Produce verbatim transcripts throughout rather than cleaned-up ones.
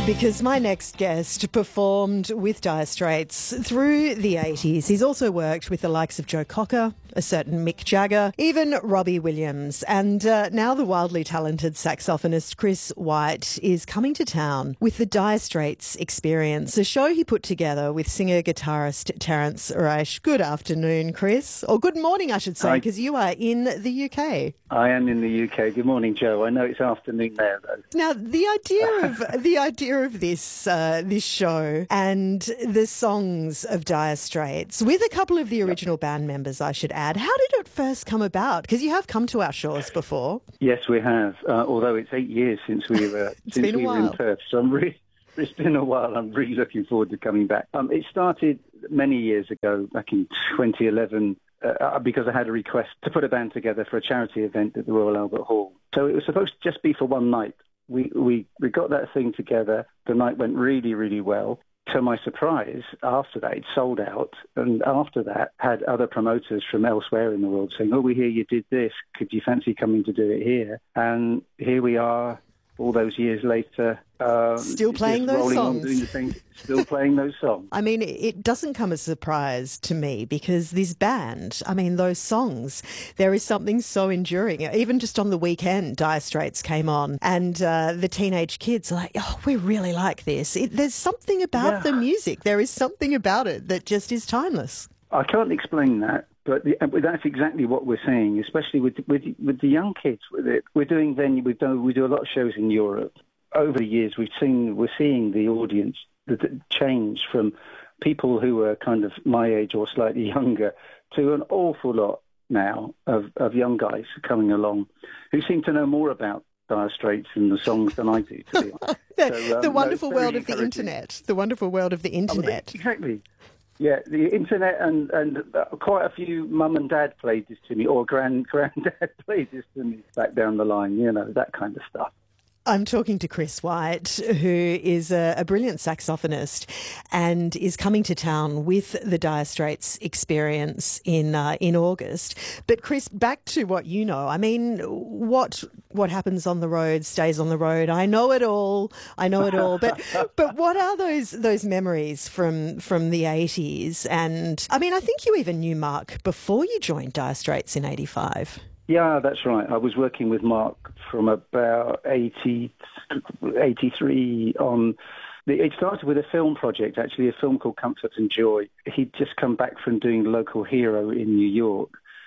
Because my next guest performed with Dire Straits through the eighties. He's also worked with the likes of Joe Cocker, a certain Mick Jagger, even Robbie Williams. And uh, now the wildly talented saxophonist Chris White is coming to town with the Dire Straits Experience, a show he put together with singer-guitarist Terence Reich. Good afternoon, Chris. Or good morning, I should say, because you are in the U K. I am in the U K. Good morning, Joe. I know it's afternoon there, though. Now, the idea of the idea of this uh, this show and the songs of Dire Straits with a couple of the original band members, I should add. How did it first come about? Because you have come to our shores before. Yes, we have. Uh, although it's eight years since we were since we were in Perth, so I'm really. It's been a while. I'm really looking forward to coming back. Um, it started many years ago, back in twenty eleven. Uh, because I had a request to put a band together for a charity event at the Royal Albert Hall. So it was supposed to just be for one night. We we we got that thing together. The night went really, really well. To my surprise, after that, it sold out. And after that, had other promoters from elsewhere in the world saying, oh, we hear you did this. Could you fancy coming to do it here? And here we are, all those years later. Uh, still playing those rolling songs. On, doing the thing, still playing those songs. I mean, it doesn't come as a surprise to me because this band, I mean, those songs, there is something so enduring. Even just on the weekend, Dire Straits came on and uh, the teenage kids are like, oh, we really like this. It, there's something about yeah. the music. There is something about it that just is timeless. I can't explain that. But the, that's exactly what we're saying, especially with with, with the young kids. With it, we're doing venue. We do we do a lot of shows in Europe. Over the years, we've seen we're seeing the audience the, the change from people who are kind of my age or slightly younger to an awful lot now of, of young guys coming along who seem to know more about Dire Straits and the songs than I do. To be honest. the, so, um, the wonderful no, world of the internet. The wonderful world of the internet. Oh, exactly. Yeah, the internet and, and uh, quite a few mum and dad played this to me, or grand granddad played this to me back down the line, you know, that kind of stuff. I'm talking to Chris White, who is a, a brilliant saxophonist and is coming to town with the Dire Straits Experience in uh, in August. But Chris, back to what you know. I mean, what what happens on the road stays on the road. I know it all. I know it all. But but what are those those memories from from the eighties? And I mean, I think you even knew Mark before you joined Dire Straits in eighty-five. Yeah, that's right. I was working with Mark from about eighty, eighty-three on... The, it started with a film project, actually, a film called Comfort and Joy. He'd just come back from doing Local Hero in New York.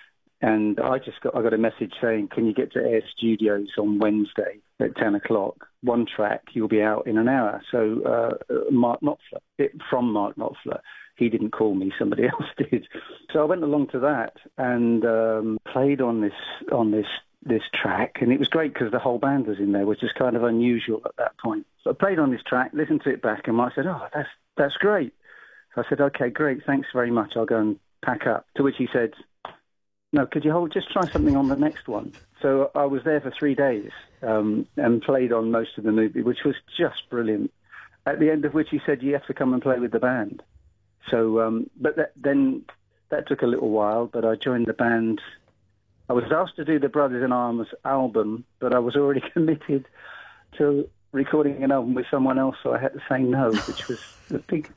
And I just got I got a message saying, can you get to Air Studios on Wednesday at ten o'clock? One track, you'll be out in an hour. So uh, Mark Knopfler, it, from Mark Knopfler. He didn't call me, somebody else did. So I went along to that and um, played on this on this this track, and it was great because the whole band was in there, which is kind of unusual at that point. So I played on this track, listened to it back, and Mark said, "Oh, that's that's great." So I said, "Okay, great, thanks very much. I'll go and pack up." To which he said, "No, could you hold? Just try something on the next one." So I was there for three days um, and played on most of the movie, which was just brilliant. At the end of which he said, "You have to come and play with the band." So, um, but that, then that took a little while, but I joined the band. I was asked to do the Brothers in Arms album, but I was already committed to recording an album with someone else, so I had to say no, which was a big,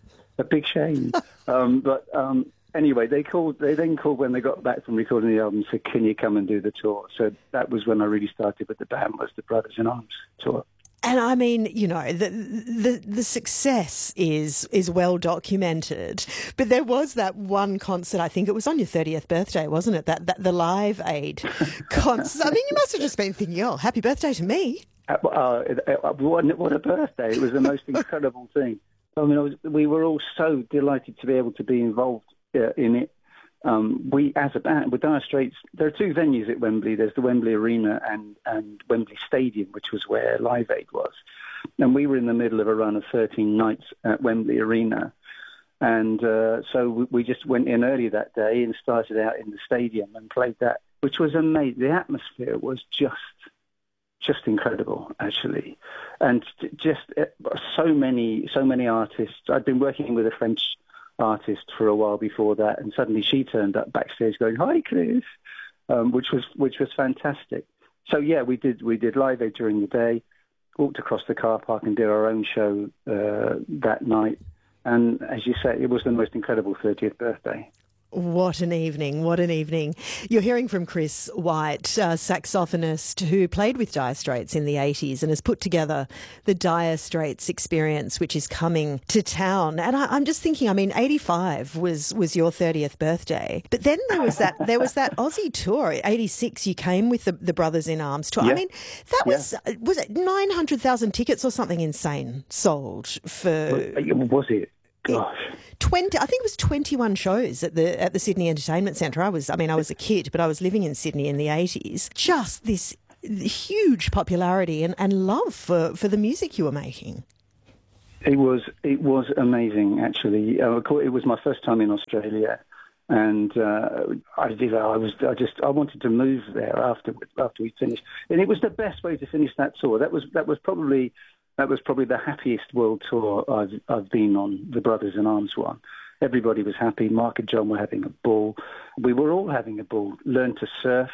a big shame. Um, but um, anyway, they called. They then called when they got back from recording the album and said, "Can you come and do the tour?" So that was when I really started with the band, was the Brothers in Arms tour. And I mean, you know, the, the the success is is well documented. But there was that one concert, I think it was on your thirtieth birthday, wasn't it? That, that the Live Aid concert. I mean, you must have just been thinking, oh, happy birthday to me. Uh, uh, what, what a birthday. It was the most incredible thing. I mean, I was, we were all so delighted to be able to be involved uh, in it. Um, we, as a band, with Dire Straits, there are two venues at Wembley. There's the Wembley Arena and, and Wembley Stadium, which was where Live Aid was. And we were in the middle of a run of thirteen nights at Wembley Arena. And uh, so we, we just went in early that day and started out in the stadium and played that, which was amazing. The atmosphere was just just incredible, actually. And just uh, so many, so many artists. I'd been working with a French artist for a while before that, and suddenly she turned up backstage going, "Hi, Chris," um, which was which was fantastic. So yeah, we did we did Live Aid during the day, walked across the car park and did our own show uh, that night. And as you say, it was the most incredible thirtieth birthday. What an evening, what an evening. You're hearing from Chris White, a saxophonist who played with Dire Straits in the eighties and has put together the Dire Straits Experience, which is coming to town. And I, I'm just thinking, I mean, eighty-five was, was your thirtieth birthday, but then there was that there was that Aussie tour. eighty-six, you came with the, the Brothers in Arms tour. Yeah. I mean, that was, yeah. was it nine hundred thousand tickets or something insane sold for... Was it? Gosh. twenty I think it was twenty-one shows at the at the Sydney Entertainment Centre. I was I mean I was a kid, but I was living in Sydney in the eighties. Just this huge popularity and, and love for, for the music you were making. It was it was amazing, actually. Uh, it was my first time in Australia, and uh, I did. I was I just I wanted to move there after after we finished, and it was the best way to finish that tour. That was that was probably. That was probably the happiest world tour I've I've been on, the Brothers in Arms one. Everybody was happy. Mark and John were having a ball. We were all having a ball. Learned to surf,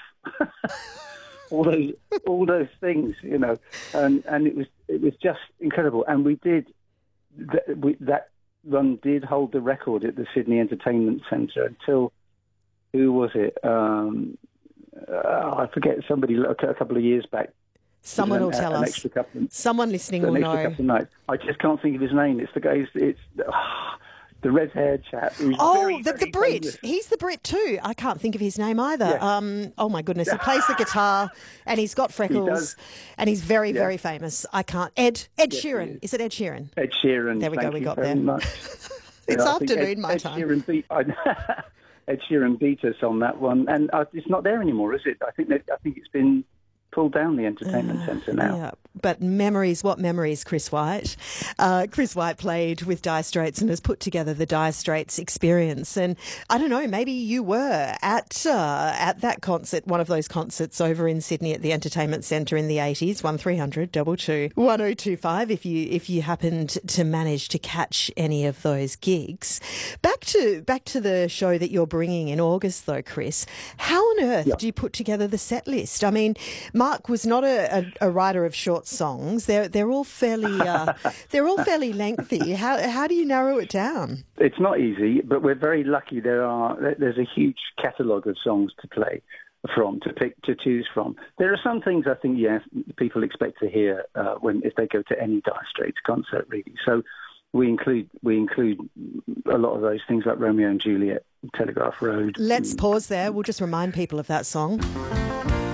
all those all those things, you know. And and it was it was just incredible. And we did that. We, that run did hold the record at the Sydney Entertainment Centre until, who was it? Um, uh, I forget. Somebody a couple of years back. Someone will tell an us. Extra couple, Someone listening will an know. Extra couple of nights. I just can't think of his name. It's the guy. It's oh, the red-haired chap. Who's oh, very, the, very the Brit. famous. He's the Brit too. I can't think of his name either. Yeah. Um, oh my goodness, he plays the guitar and he's got freckles He and he's very, Yeah. very famous. I can't. Ed Ed Yes, he Sheeran. is. Is it Ed Sheeran? Ed Sheeran. There we thank go. We you got very there. Much. It's Yeah, I think afternoon Ed, my Ed time. Sheeran beat. I, Ed Sheeran beat us on that one, and uh, it's not there anymore, is it? I think that, I think it's been pulled down the entertainment Uh, centre now. Yeah, but memories, what memories, Chris White? Uh, Chris White played with Dire Straits and has put together the Dire Straits Experience. And I don't know, maybe you were at uh, at that concert, one of those concerts over in Sydney at the Entertainment Centre in the eighties. One three hundred two two one oh two five. If you if you happened to manage to catch any of those gigs. Back to back to the show that you're bringing in August, though, Chris. How on earth Yeah. do you put together the set list? I mean, Mark was not a, a, a writer of short songs. They're they're all fairly uh, they're all fairly lengthy. How how do you narrow it down? It's not easy, but we're very lucky. There are there's a huge catalogue of songs to play from, to pick, to choose from. There are some things I think, yes, people expect to hear uh, when if they go to any Dire Straits concert, really. So we include we include a lot of those things like Romeo and Juliet, Telegraph Road. Let's pause there. We'll just remind people of that song.